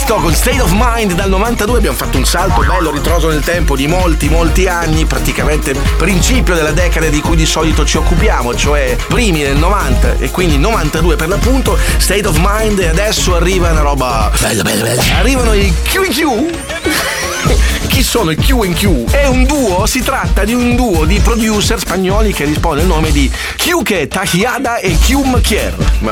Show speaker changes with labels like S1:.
S1: Tiesto con State of Mind dal 92. Abbiamo fatto un salto bello ritroso nel tempo di molti anni, praticamente principio della decade di cui di solito ci occupiamo, cioè primi del 90 e quindi 92 per l'appunto. State of Mind, e adesso arriva una roba bella. Arrivano i Q&Q. Chi sono i Q&Q? È un duo, si tratta di un duo di producer spagnoli che risponde al nome di Q Tahiada e Q Mkier.